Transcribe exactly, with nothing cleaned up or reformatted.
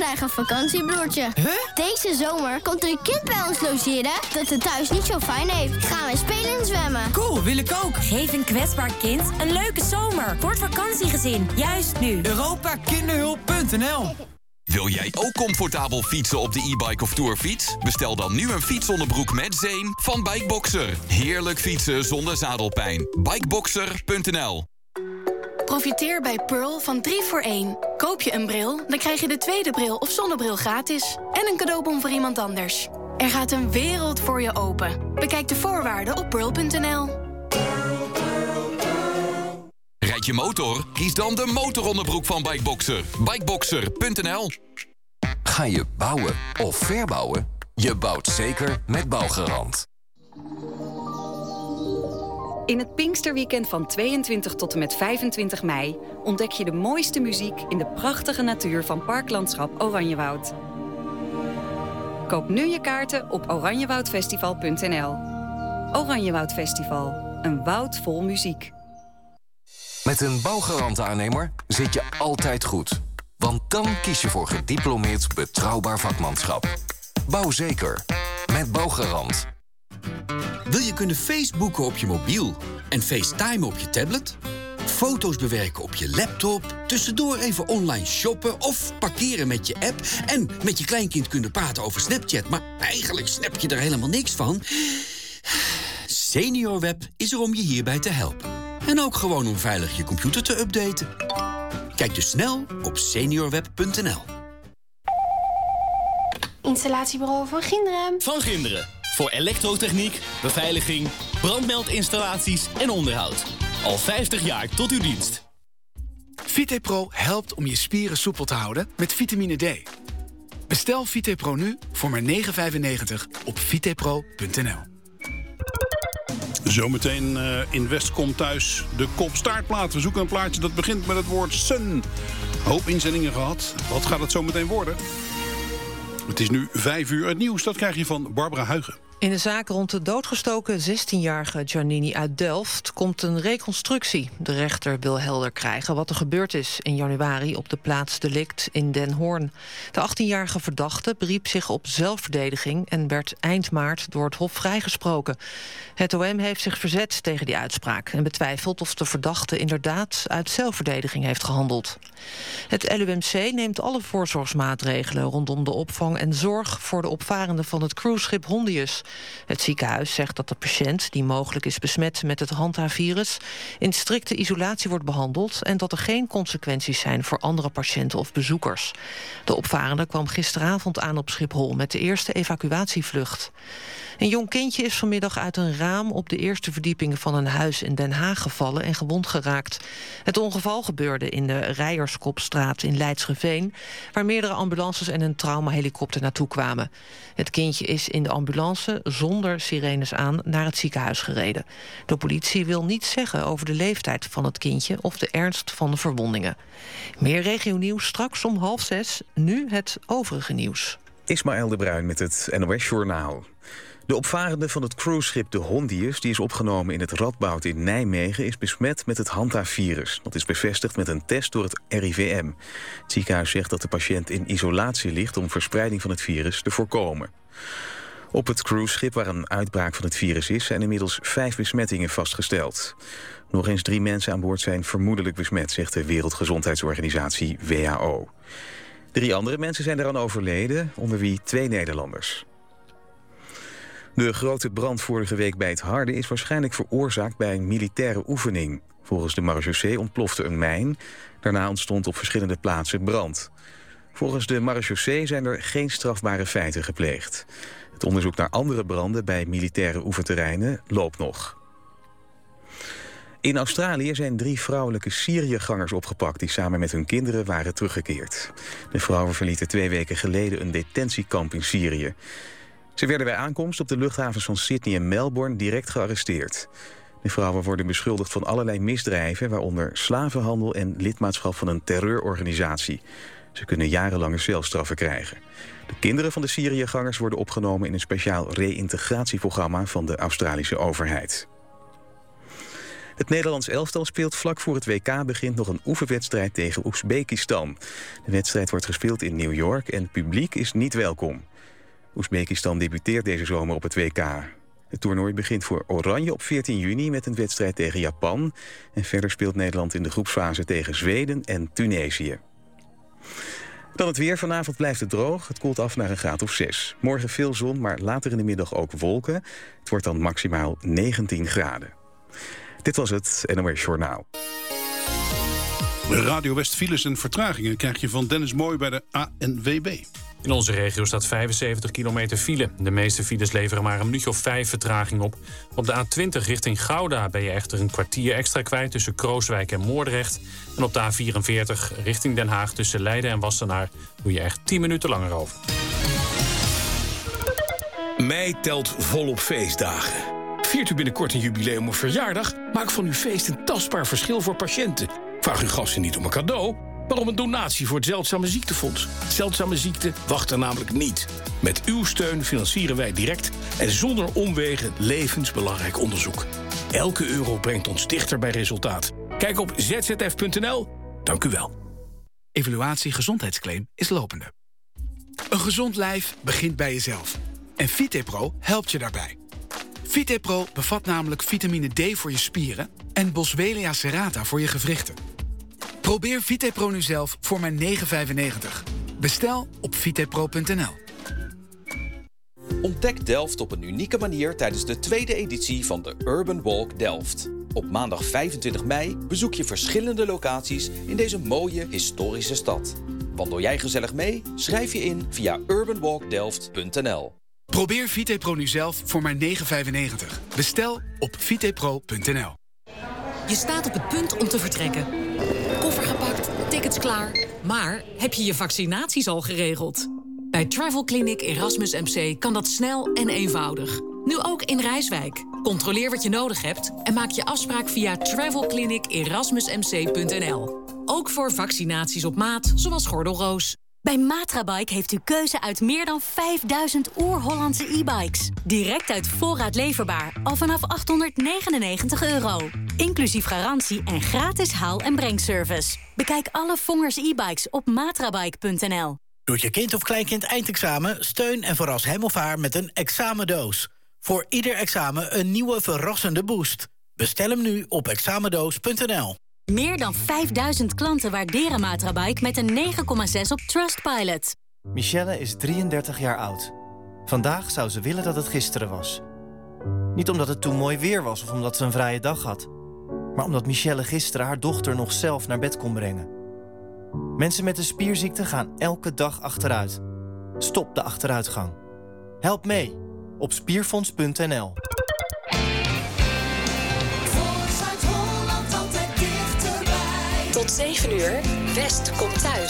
krijgen een vakantiebroertje. Huh? Deze zomer komt er een kind bij ons logeren dat het thuis niet zo fijn heeft. Gaan wij spelen en zwemmen. Cool, wil ik ook. Geef een kwetsbaar kind een leuke zomer. Voor het vakantiegezin, juist nu. Europa Kinderhulp punt n l. Wil jij ook comfortabel fietsen op de e-bike of tourfiets? Bestel dan nu een fietsonderbroek met zeem van Bikeboxer. Heerlijk fietsen zonder zadelpijn. Bikeboxer punt n l. Profiteer bij Pearl van drie voor één. Koop je een bril, dan krijg je de tweede bril of zonnebril gratis. En een cadeaubon voor iemand anders. Er gaat een wereld voor je open. Bekijk de voorwaarden op pearl punt n l. Rijd je motor? Kies dan de motoronderbroek van Bikeboxer. Bikeboxer punt n l. Ga je bouwen of verbouwen? Je bouwt zeker met Bouwgarant. In het Pinksterweekend van tweeëntwintig tot en met vijfentwintig mei... ontdek je de mooiste muziek in de prachtige natuur van Parklandschap Oranjewoud. Koop nu je kaarten op oranjewoudfestival punt n l. Oranjewoud Festival, een woud vol muziek. Met een Bouwgarant-aannemer zit je altijd goed. Want dan kies je voor gediplomeerd betrouwbaar vakmanschap. Bouw zeker. Met Bouwgarant. Wil je kunnen Facebooken op je mobiel en FaceTime op je tablet? Foto's bewerken op je laptop, tussendoor even online shoppen of parkeren met je app en met je kleinkind kunnen praten over Snapchat, maar eigenlijk snap je er helemaal niks van? SeniorWeb is er om je hierbij te helpen. En ook gewoon om veilig je computer te updaten. Kijk dus snel op seniorweb punt n l. Installatiebureau van Ginderen. Van Ginderen. Voor elektrotechniek, beveiliging, brandmeldinstallaties en onderhoud. Al vijftig jaar tot uw dienst. VitePro helpt om je spieren soepel te houden met vitamine D. Bestel VitePro nu voor maar negen vijfennegentig op vitepro punt n l. Zometeen uh, in Westcom thuis de kop-staartplaat. We zoeken een plaatje dat begint met het woord sun. Hoop inzendingen gehad. Wat gaat het zo meteen worden? Het is nu vijf uur. Het nieuws, dat krijg je van Barbara Huigen. In de zaak rond de doodgestoken zestienjarige Giannini uit Delft komt een reconstructie. De rechter wil helder krijgen wat er gebeurd is in januari op de plaats delict in Den Hoorn. De achttienjarige verdachte beriep zich op zelfverdediging en werd eind maart door het Hof vrijgesproken. Het O M heeft zich verzet tegen die uitspraak en betwijfelt of de verdachte inderdaad uit zelfverdediging heeft gehandeld. Het L U M C neemt alle voorzorgsmaatregelen rondom de opvang en zorg voor de opvarenden van het cruiseschip Hondius. Het ziekenhuis zegt dat de patiënt, die mogelijk is besmet met het Hanta-virus, in strikte isolatie wordt behandeld en dat er geen consequenties zijn voor andere patiënten of bezoekers. De opvarende kwam gisteravond aan op Schiphol met de eerste evacuatievlucht. Een jong kindje is vanmiddag uit een raam op de eerste verdieping van een huis in Den Haag gevallen en gewond geraakt. Het ongeval gebeurde in de Rijerskopstraat in Leidsgeveen, waar meerdere ambulances en een traumahelikopter naartoe kwamen. Het kindje is in de ambulance zonder sirenes aan naar het ziekenhuis gereden. De politie wil niets zeggen over de leeftijd van het kindje of de ernst van de verwondingen. Meer regionieuws straks om half zes, nu het overige nieuws. Ismaël de Bruin met het N O S-journaal. De opvarende van het cruiseschip de Hondius, die is opgenomen in het Radboud in Nijmegen, is besmet met het Hanta-virus. Dat is bevestigd met een test door het R I V M. Het ziekenhuis zegt dat de patiënt in isolatie ligt om verspreiding van het virus te voorkomen. Op het cruiseschip waar een uitbraak van het virus is, zijn inmiddels vijf besmettingen vastgesteld. Nog eens drie mensen aan boord zijn vermoedelijk besmet, zegt de Wereldgezondheidsorganisatie W H O. Drie andere mensen zijn eraan overleden, onder wie twee Nederlanders. De grote brand vorige week bij het Harde is waarschijnlijk veroorzaakt bij een militaire oefening. Volgens de marechaussee ontplofte een mijn. Daarna ontstond op verschillende plaatsen brand. Volgens de marechaussee zijn er geen strafbare feiten gepleegd. Het onderzoek naar andere branden bij militaire oefenterreinen loopt nog. In Australië zijn drie vrouwelijke Syriëgangers opgepakt die samen met hun kinderen waren teruggekeerd. De vrouwen verlieten twee weken geleden een detentiekamp in Syrië. Ze werden bij aankomst op de luchthavens van Sydney en Melbourne direct gearresteerd. De vrouwen worden beschuldigd van allerlei misdrijven, waaronder slavenhandel en lidmaatschap van een terreurorganisatie. Ze kunnen jarenlange celstraffen krijgen. De kinderen van de Syriëgangers worden opgenomen in een speciaal reïntegratieprogramma van de Australische overheid. Het Nederlands elftal speelt vlak voor het W K begint nog een oefenwedstrijd tegen Oezbekistan. De wedstrijd wordt gespeeld in New York en het publiek is niet welkom. Oezbekistan debuteert deze zomer op het W K. Het toernooi begint voor Oranje op veertien juni met een wedstrijd tegen Japan. En verder speelt Nederland in de groepsfase tegen Zweden en Tunesië. Dan het weer. Vanavond blijft het droog. Het koelt af naar een graad of zes. Morgen veel zon, maar later in de middag ook wolken. Het wordt dan maximaal negentien graden. Dit was het N O S Journaal. Radio West files en vertragingen krijg je van Dennis Mooi bij de A N W B. In onze regio staat vijfenzeventig kilometer file. De meeste files leveren maar een minuutje of vijf vertraging op. Op de A twintig richting Gouda ben je echter een kwartier extra kwijt tussen Krooswijk en Moordrecht. En op de A vierenveertig richting Den Haag tussen Leiden en Wassenaar doe je echt tien minuten langer over. Mei telt volop feestdagen. Viert u binnenkort een jubileum of verjaardag? Maak van uw feest een tastbaar verschil voor patiënten. Vraag uw gasten niet om een cadeau, maar om een donatie voor het Zeldzame Ziektefonds. Zeldzame ziekten wachten namelijk niet. Met uw steun financieren wij direct en zonder omwegen levensbelangrijk onderzoek. Elke euro brengt ons dichter bij resultaat. Kijk op z z f punt n l. Dank u wel. Evaluatie gezondheidsclaim is lopende. Een gezond lijf begint bij jezelf. En VitePro helpt je daarbij. VitePro bevat namelijk vitamine D voor je spieren en Boswellia serrata voor je gewrichten. Probeer VitePro nu zelf voor maar negen vijfennegentig. Bestel op vitepro punt n l. Ontdek Delft op een unieke manier tijdens de tweede editie van de Urban Walk Delft. Op maandag vijfentwintig mei bezoek je verschillende locaties in deze mooie historische stad. Wandel jij gezellig mee? Schrijf je in via urban walk delft punt n l. Probeer VitePro nu zelf voor maar negen vijfennegentig. Bestel op vitepro punt n l. Je staat op het punt om te vertrekken. Koffer gepakt, tickets klaar. Maar heb je je vaccinaties al geregeld? Bij Travel Clinic Erasmus M C kan dat snel en eenvoudig. Nu ook in Rijswijk. Controleer wat je nodig hebt en maak je afspraak via travel clinic erasmus m c punt n l. Ook voor vaccinaties op maat, zoals gordelroos. Bij Matrabike heeft u keuze uit meer dan vijfduizend oer-Hollandse e-bikes. Direct uit voorraad leverbaar, al vanaf achthonderdnegenennegentig euro. Inclusief garantie en gratis haal- en brengservice. Bekijk alle Vongers e-bikes op matrabike punt n l. Doet je kind of kleinkind eindexamen? Steun en verras hem of haar met een examendoos. Voor ieder examen een nieuwe verrassende boost. Bestel hem nu op examendoos punt n l. Meer dan vijfduizend klanten waarderen Matrabike met een negen komma zes op Trustpilot. Michelle is drieëndertig jaar oud. Vandaag zou ze willen dat het gisteren was. Niet omdat het toen mooi weer was of omdat ze een vrije dag had. Maar omdat Michelle gisteren haar dochter nog zelf naar bed kon brengen. Mensen met een spierziekte gaan elke dag achteruit. Stop de achteruitgang. Help mee op spierfonds punt n l. Tot zeven uur, West komt thuis.